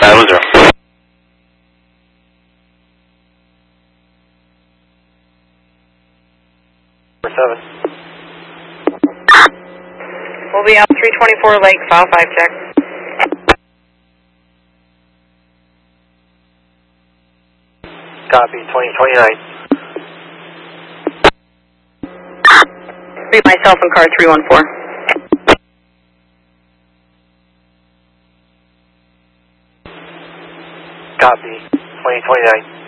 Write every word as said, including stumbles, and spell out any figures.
nine one zero. seven. We'll be out three twenty-four Lake, file five check. Copy, twenty twenty-nine. Read myself in car three one four. Copy, twenty twenty-nine.